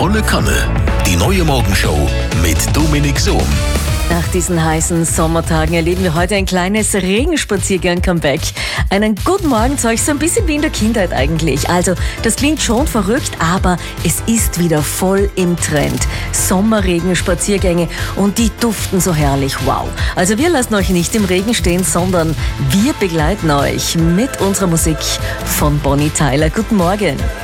Volle Kanne. Die neue Morgenshow mit Dominik Sohm. Nach diesen heißen Sommertagen erleben wir heute ein kleines Regenspaziergang-Comeback. Einen guten Morgen zu euch, so ein bisschen wie in der Kindheit eigentlich. Also, das klingt schon verrückt, aber es ist wieder voll im Trend. Sommerregenspaziergänge und die duften so herrlich, wow. Also wir lassen euch nicht im Regen stehen, sondern wir begleiten euch mit unserer Musik von Bonnie Tyler. Guten Morgen.